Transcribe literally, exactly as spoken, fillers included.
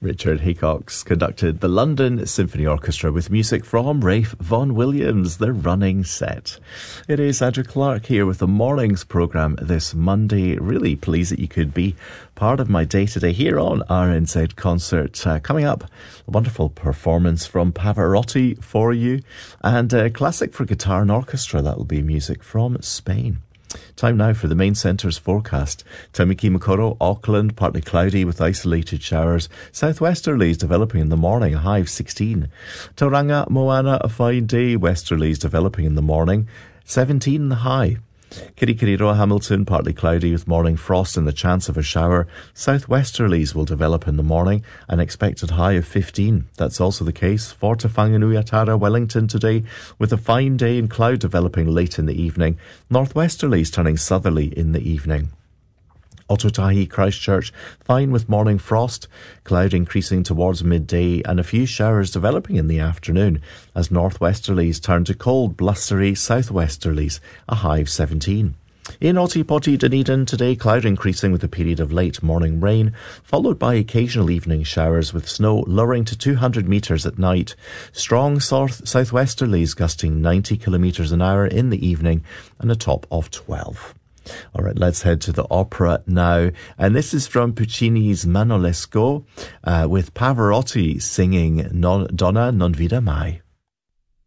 Richard Haycox conducted the London Symphony Orchestra with music from Ralph Vaughan Williams, The Running Set. It is Andrew Clark here with the morning's programme this Monday. Really pleased that you could be part of my day today here on R N Z Concert. Uh, coming up, a wonderful performance from Pavarotti for you, and a classic for guitar and orchestra. That will be music from Spain. Time now for the main centre's forecast. Taumiki Makaurau, Auckland, partly cloudy with isolated showers. Southwesterlies developing in the morning, a high of sixteen. Tauranga, Moana, a fine day. Westerlies developing in the morning, seventeen the high. Kirikiriroa, Hamilton, partly cloudy with morning frost and the chance of a shower. Southwesterlies will develop in the morning, an expected high of fifteen. That's also the case for Te Whanganui-a-Tara, Wellington today, with a fine day and cloud developing late in the evening. Northwesterlies turning southerly in the evening. Ōtautahi, Christchurch, fine with morning frost, cloud increasing towards midday and a few showers developing in the afternoon as northwesterlies turn to cold, blustery southwesterlies, a high of seventeen. In Ōtepoti, Dunedin, today cloud increasing with a period of late morning rain, followed by occasional evening showers with snow lowering to two hundred metres at night. Strong south southwesterlies gusting ninety kilometres an hour in the evening and a top of twelve. All right, let's head to the opera now. And this is from Puccini's Manosesco uh, with Pavarotti singing non, Donna Non Vita Mai.